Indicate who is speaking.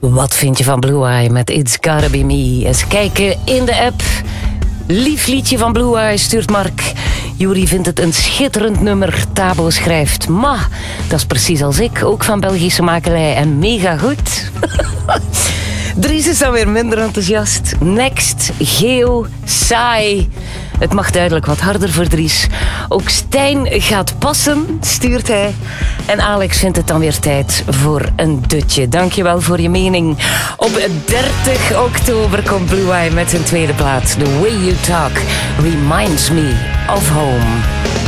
Speaker 1: Wat vind je van Blue Eye met It's Gotta Be Me? Eens kijken in de app. Lief liedje van Blue Eye, stuurt Mark. Juri vindt het een schitterend nummer. Tabo schrijft, ma, dat is precies als ik. Ook van Belgische makelij en mega goed. Dries is dan weer minder enthousiast. Next, Geo, saai. Het mag duidelijk wat harder voor Dries. Ook Stijn gaat passen, stuurt hij. En Alex vindt het dan weer tijd voor een dutje. Dankjewel voor je mening. Op 30 oktober komt Blue Eye met zijn tweede plaat. The Way You Talk reminds me of home.